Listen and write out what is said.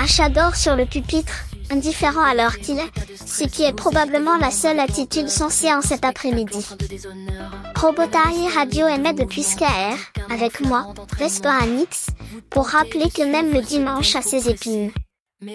Achador sur le pupitre, indifférent à l'heure qu'il est, ce qui est probablement la seule attitude sensée en cet après-midi. Robotari Radio émet depuis SKR, avec moi, Vesperanix, pour rappeler que même le dimanche a ses épines.